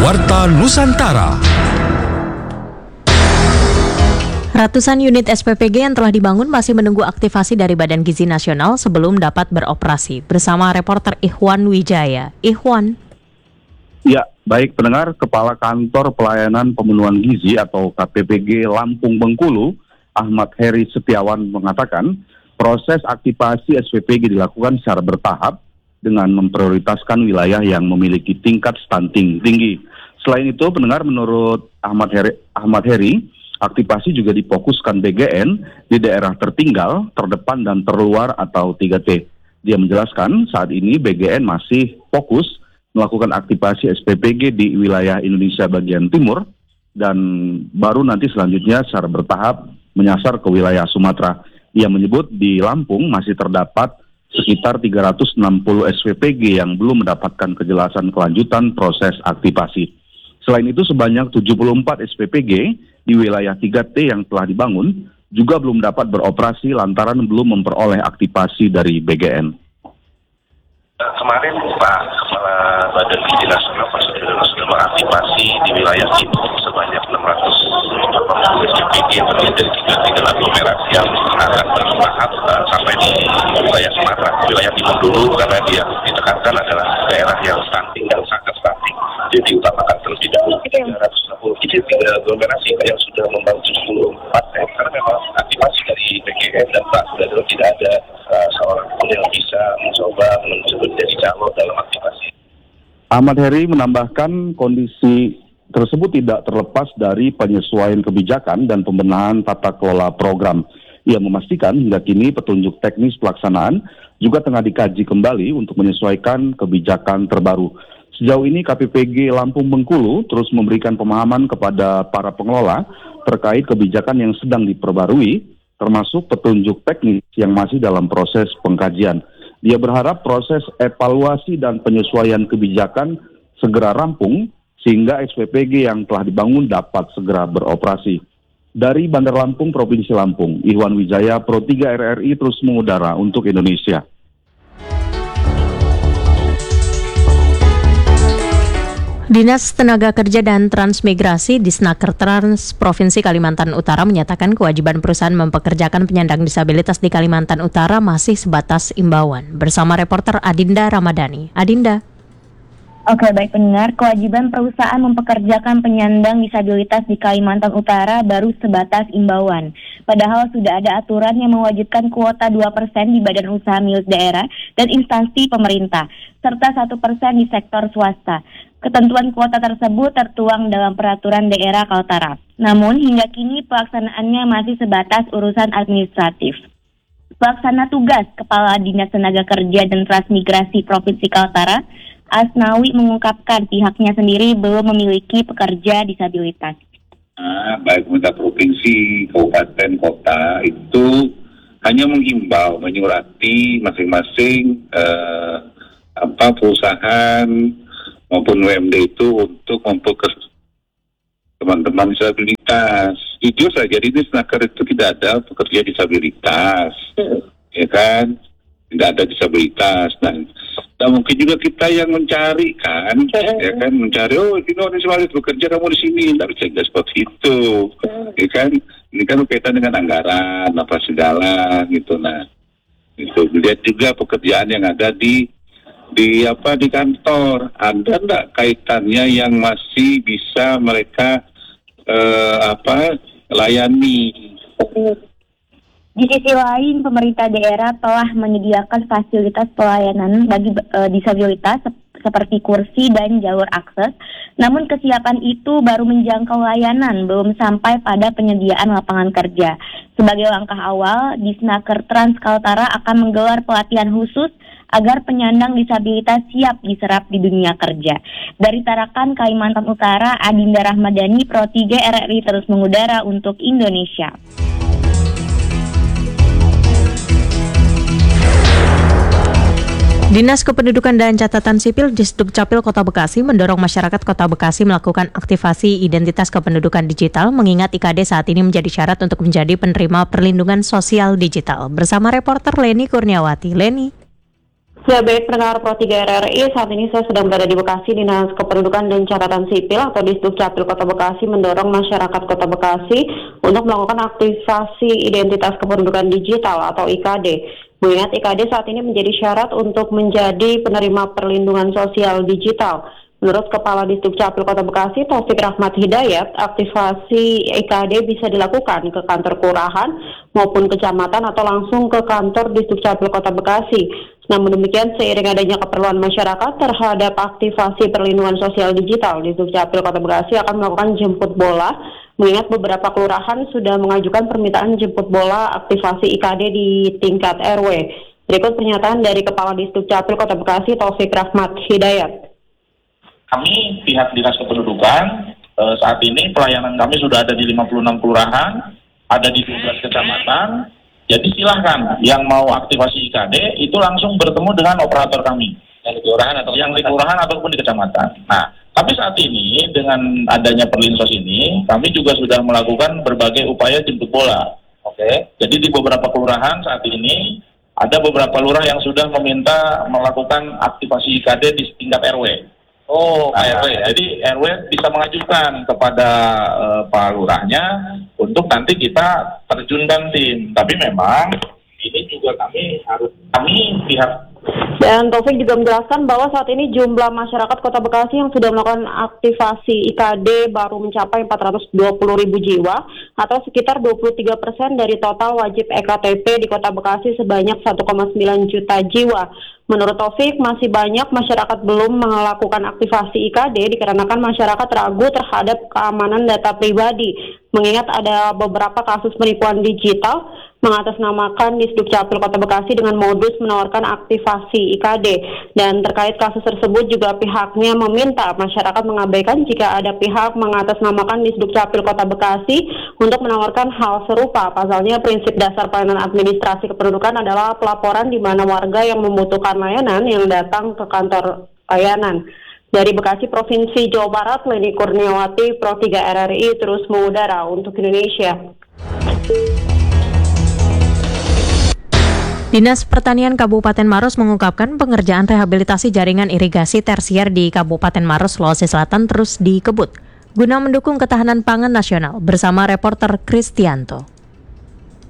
Warta Nusantara. Ratusan unit SPPG yang telah dibangun masih menunggu aktivasi dari Badan Gizi Nasional sebelum dapat beroperasi. Bersama reporter Ikhwan Wijaya. Ikhwan. Ya, baik pendengar, Kepala Kantor Pelayanan Pemenuhan Gizi atau KPPG Lampung Bengkulu, Ahmad Heri Setiawan mengatakan, proses aktivasi SPPG dilakukan secara bertahap dengan memprioritaskan wilayah yang memiliki tingkat stunting tinggi. Selain itu, pendengar, menurut Ahmad Heri, aktivasi juga difokuskan BGN di daerah tertinggal, terdepan, dan terluar atau 3T. Dia menjelaskan saat ini BGN masih fokus melakukan aktivasi SPPG di wilayah Indonesia bagian timur dan baru nanti selanjutnya secara bertahap menyasar ke wilayah Sumatera. Ia menyebut di Lampung masih terdapat sekitar 360 SPPG yang belum mendapatkan kejelasan kelanjutan proses aktivasi. Selain itu sebanyak 74 SPPG di wilayah 3T yang telah dibangun juga belum dapat beroperasi lantaran belum memperoleh aktivasi dari BGN. Kemarin Pak Kepala Badan Gizi Nasional Pak Sudiryono sudah mengaktifasi di wilayah timur sebanyak 680 SPPG yang terdiri dari 3 aglomerasi yang akan bertahap sampai di wilayah Sumatera. Wilayah timur dulu karena dia ditekankan adalah daerah yang stunting dan sangat stunting. Jadi diutamakan terlebih dahulu 360. Ini 3 aglomerasi yang sudah membangun 74 karena memang aktivasi dari BGN dan Pak Sudiryono tidak ada seorang pun yang bisa mencoba menjadi calon dalam aktivasi. Ahmad Heri menambahkan kondisi tersebut tidak terlepas dari penyesuaian kebijakan dan pembenahan tata kelola program. Ia memastikan hingga kini petunjuk teknis pelaksanaan juga tengah dikaji kembali untuk menyesuaikan kebijakan terbaru. Sejauh ini KPPG Lampung Bengkulu terus memberikan pemahaman kepada para pengelola terkait kebijakan yang sedang diperbarui, termasuk petunjuk teknis yang masih dalam proses pengkajian. Dia berharap proses evaluasi dan penyesuaian kebijakan segera rampung sehingga SPPG yang telah dibangun dapat segera beroperasi. Dari Bandar Lampung, Provinsi Lampung, Ikhwan Wijaya, Pro 3 RRI terus mengudara untuk Indonesia. Dinas Tenaga Kerja dan Transmigrasi Disnaker Trans Provinsi Kalimantan Utara menyatakan kewajiban perusahaan mempekerjakan penyandang disabilitas di Kalimantan Utara masih sebatas imbauan. Bersama reporter Adinda Ramadhani. Adinda. Oke, baik pendengar, kewajiban perusahaan mempekerjakan penyandang disabilitas di Kalimantan Utara baru sebatas imbauan. Padahal sudah ada aturan yang mewajibkan kuota 2% di badan usaha milik daerah dan instansi pemerintah, serta 1% di sektor swasta. Ketentuan kuota tersebut tertuang dalam peraturan daerah Kaltara. Namun hingga kini pelaksanaannya masih sebatas urusan administratif. Pelaksana tugas Kepala Dinas Tenaga Kerja dan Transmigrasi Provinsi Kaltara, Asnawi, mengungkapkan pihaknya sendiri belum memiliki pekerja disabilitas. Baik pemerintah provinsi, kabupaten, kota itu hanya menghimbau, menyurati masing-masing perusahaan maupun UMD itu untuk mempekerjakan teman-teman disabilitas. Jujur saja di Disnaker itu tidak ada pekerja disabilitas, ya kan? Tidak ada disabilitas dan mungkin juga kita yang mencari kan, ya kan, mencari ini orang disabilitas bekerja kamu di sini, tidak bisa seperti itu, ya kan? Ini kan berkaitan dengan anggaran apa segala gitu. Nah, itu lihat juga pekerjaan yang ada di kantor, ada enggak kaitannya yang masih bisa mereka layani. Di sisi lain, pemerintah daerah telah menyediakan fasilitas pelayanan bagi disabilitas seperti kursi dan jalur akses. Namun kesiapan itu baru menjangkau layanan, belum sampai pada penyediaan lapangan kerja. Sebagai langkah awal, Disnaker Trans Kaltara akan menggelar pelatihan khusus agar penyandang disabilitas siap diserap di dunia kerja. Dari Tarakan, Kalimantan Utara, Adinda Ramadhani, Pro 3 RRI terus mengudara untuk Indonesia. Dinas Kependudukan dan Catatan Sipil Disdukcapil Kota Bekasi mendorong masyarakat Kota Bekasi melakukan aktivasi identitas kependudukan digital mengingat IKD saat ini menjadi syarat untuk menjadi penerima perlindungan sosial digital. Bersama reporter Leni Kurniawati. Leni. Ya, baik pendengar Pro 3 RRI, saat ini saya sedang berada di Bekasi. Dinas Kependudukan dan Catatan Sipil atau Disdukcapil Kota Bekasi mendorong masyarakat Kota Bekasi untuk melakukan aktivasi identitas kependudukan digital atau IKD. Mengingat IKD saat ini menjadi syarat untuk menjadi penerima perlindungan sosial digital. Menurut Kepala Disdukcapil Kota Bekasi, Taufik Rahmat Hidayat, aktivasi IKD bisa dilakukan ke kantor kelurahan maupun kecamatan atau langsung ke kantor Disdukcapil Kota Bekasi. Namun demikian, seiring adanya keperluan masyarakat terhadap aktivasi perlindungan sosial digital, Disdukcapil Kota Bekasi akan melakukan jemput bola, mengingat beberapa kelurahan sudah mengajukan permintaan jemput bola aktivasi IKD di tingkat RW. Berikut pernyataan dari Kepala Disdukcapil Kota Bekasi, Taufik Rahmat Hidayat. Kami pihak Dinas Kependudukan saat ini pelayanan kami sudah ada di 56 kelurahan, ada di 12 kecamatan. Jadi silahkan yang mau aktivasi IKD itu langsung bertemu dengan operator kami yang di kelurahan ataupun di kecamatan. Nah, tapi saat ini dengan adanya Perlinsos ini, kami juga sudah melakukan berbagai upaya jemput bola. Oke. Jadi di beberapa kelurahan saat ini ada beberapa lurah yang sudah meminta melakukan aktivasi IKD di tingkat RW. RW. Jadi RW bisa mengajukan kepada Pak Lurahnya untuk nanti kita terjunkan tim. Tapi memang ini juga kami pihak. Dan Taufik juga menjelaskan bahwa saat ini jumlah masyarakat Kota Bekasi yang sudah melakukan aktivasi IKD baru mencapai 420.000 jiwa atau sekitar 23% dari total wajib EKTP di Kota Bekasi sebanyak 1,9 juta jiwa. Menurut Taufik, masih banyak masyarakat belum melakukan aktivasi IKD dikarenakan masyarakat ragu terhadap keamanan data pribadi, mengingat ada beberapa kasus penipuan digital mengatasnamakan Disdukcapil Kota Bekasi dengan modus menawarkan aktivasi IKD. Dan terkait kasus tersebut juga pihaknya meminta masyarakat mengabaikan jika ada pihak mengatasnamakan Disdukcapil Kota Bekasi untuk menawarkan hal serupa. Pasalnya prinsip dasar pelayanan administrasi kependudukan adalah pelaporan di mana warga yang membutuhkan layanan yang datang ke kantor layanan. Dari Bekasi, Provinsi Jawa Barat, Leni Kurniawati, Pro 3 RRI terus mengudara untuk Indonesia. Dinas Pertanian Kabupaten Maros mengungkapkan pengerjaan rehabilitasi jaringan irigasi tersier di Kabupaten Maros, Sulawesi Selatan terus dikebut guna mendukung ketahanan pangan nasional bersama reporter Kristianto.